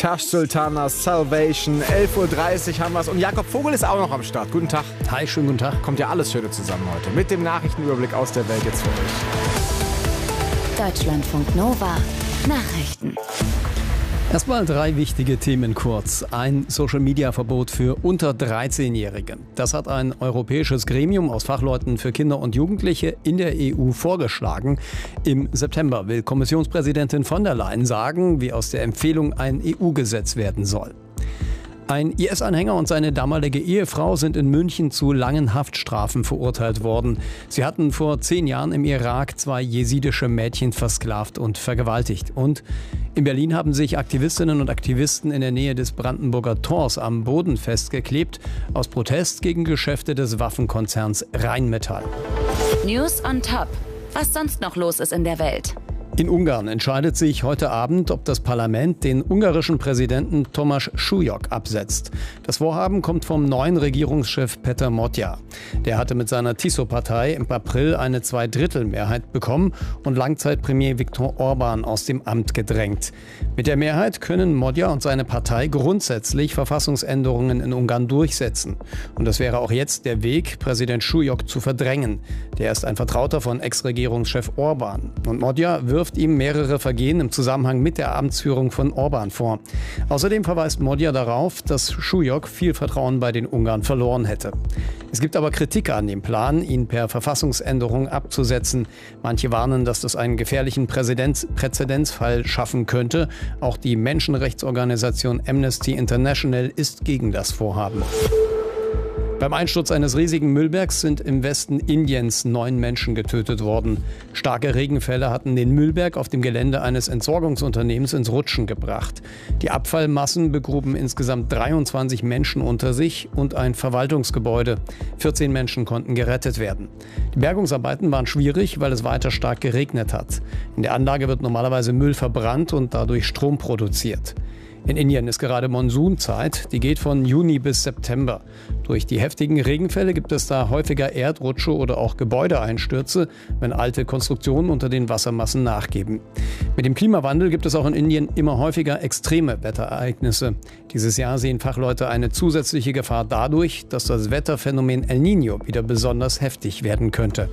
Tash Sultana, Salvation, 11:30 Uhr haben wir es. Und Jakob Vogel ist auch noch am Start. Guten Tag. Hi, schönen guten Tag. Kommt ja alles Schöne zusammen heute. Mit dem Nachrichtenüberblick aus der Welt jetzt für euch. Deutschlandfunk Nova. Nachrichten. Erstmal 3 wichtige Themen kurz. Ein Social-Media-Verbot für unter 13-Jährige. Das hat ein europäisches Gremium aus Fachleuten für Kinder und Jugendliche in der EU vorgeschlagen. Im September will Kommissionspräsidentin von der Leyen sagen, wie aus der Empfehlung ein EU-Gesetz werden soll. Ein IS-Anhänger und seine damalige Ehefrau sind in München zu langen Haftstrafen verurteilt worden. Sie hatten vor 10 Jahren im Irak 2 jesidische Mädchen versklavt und vergewaltigt. Und in Berlin haben sich Aktivistinnen und Aktivisten in der Nähe des Brandenburger Tors am Boden festgeklebt, aus Protest gegen Geschäfte des Waffenkonzerns Rheinmetall. News on Top. Was sonst noch los ist in der Welt. In Ungarn entscheidet sich heute Abend, ob das Parlament den ungarischen Präsidenten Tomáš Šujók absetzt. Das Vorhaben kommt vom neuen Regierungschef Péter Modja. Der hatte mit seiner Tiso-Partei im April eine 2/3-Mehrheit bekommen und Langzeitpremier Viktor Orbán aus dem Amt gedrängt. Mit der Mehrheit können Modja und seine Partei grundsätzlich Verfassungsänderungen in Ungarn durchsetzen. Und das wäre auch jetzt der Weg, Präsident Šujók zu verdrängen. Der ist ein Vertrauter von Ex-Regierungschef Orbán. Und Modja wirft ihm mehrere Vergehen im Zusammenhang mit der Amtsführung von Orbán vor. Außerdem verweist Modja darauf, dass Šujók viel Vertrauen bei den Ungarn verloren hätte. Es gibt aber Kritik an dem Plan, ihn per Verfassungsänderung abzusetzen. Manche warnen, dass das einen gefährlichen Präzedenzfall schaffen könnte. Auch die Menschenrechtsorganisation Amnesty International ist gegen das Vorhaben. Beim Einsturz eines riesigen Müllbergs sind im Westen Indiens 9 Menschen getötet worden. Starke Regenfälle hatten den Müllberg auf dem Gelände eines Entsorgungsunternehmens ins Rutschen gebracht. Die Abfallmassen begruben insgesamt 23 Menschen unter sich und ein Verwaltungsgebäude. 14 Menschen konnten gerettet werden. Die Bergungsarbeiten waren schwierig, weil es weiter stark geregnet hat. In der Anlage wird normalerweise Müll verbrannt und dadurch Strom produziert. In Indien ist gerade Monsunzeit, die geht von Juni bis September. Durch die heftigen Regenfälle gibt es da häufiger Erdrutsche oder auch Gebäudeeinstürze, wenn alte Konstruktionen unter den Wassermassen nachgeben. Mit dem Klimawandel gibt es auch in Indien immer häufiger extreme Wetterereignisse. Dieses Jahr sehen Fachleute eine zusätzliche Gefahr dadurch, dass das Wetterphänomen El Niño wieder besonders heftig werden könnte.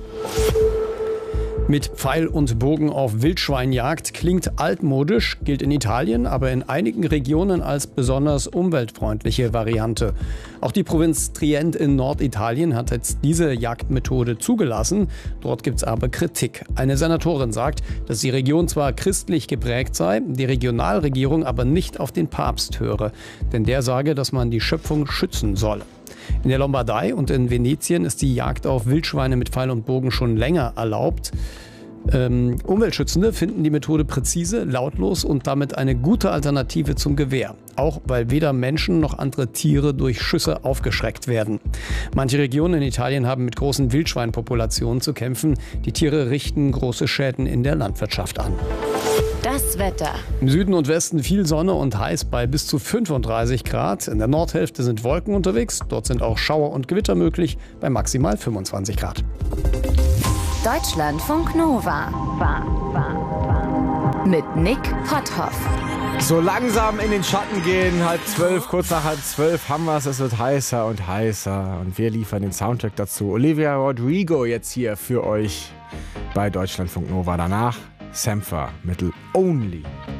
Mit Pfeil und Bogen auf Wildschweinjagd klingt altmodisch, gilt in Italien, aber in einigen Regionen als besonders umweltfreundliche Variante. Auch die Provinz Trient in Norditalien hat jetzt diese Jagdmethode zugelassen. Dort gibt es aber Kritik. Eine Senatorin sagt, dass die Region zwar christlich geprägt sei, die Regionalregierung aber nicht auf den Papst höre. Denn der sage, dass man die Schöpfung schützen solle. In der Lombardei und in Venetien ist die Jagd auf Wildschweine mit Pfeil und Bogen schon länger erlaubt. Umweltschützende finden die Methode präzise, lautlos und damit eine gute Alternative zum Gewehr. Auch weil weder Menschen noch andere Tiere durch Schüsse aufgeschreckt werden. Manche Regionen in Italien haben mit großen Wildschweinpopulationen zu kämpfen. Die Tiere richten große Schäden in der Landwirtschaft an. Das Wetter. Im Süden und Westen viel Sonne und heiß bei bis zu 35 Grad. In der Nordhälfte sind Wolken unterwegs. Dort sind auch Schauer und Gewitter möglich bei maximal 25 Grad. Deutschlandfunk Nova. Mit Nick Potthoff. So langsam in den Schatten gehen, 11:30, kurz nach 11:30 haben wir es. Es wird heißer und heißer und wir liefern den Soundtrack dazu. Olivia Rodrigo jetzt hier für euch bei Deutschlandfunk Nova. Danach Sampha mit Only.